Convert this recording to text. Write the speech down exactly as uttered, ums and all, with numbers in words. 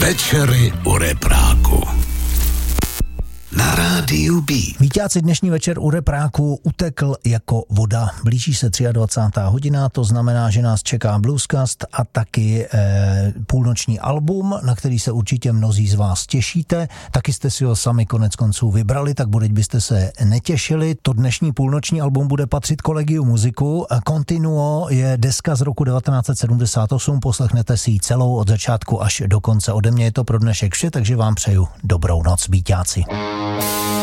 Večery u repráku na rádiu B. Víťáci, dnešní večer u repráku utekl jako voda. Blíží se dvacátá třetí hodina, to znamená, že nás čeká Bluescast a taky eh, půlnoční album, na který se určitě mnozí z vás těšíte. Taky jste si ho sami konec konců vybrali, tak budeť byste se netěšili. To dnešní půlnoční album bude patřit Collegium Musicus. Continuo je deska z roku devatenáct set sedmdesát osm, poslechnete si ji celou od začátku až do konce. Ode mě je to pro dnešek vše, takže vám přeju dobrou noc, víťáci.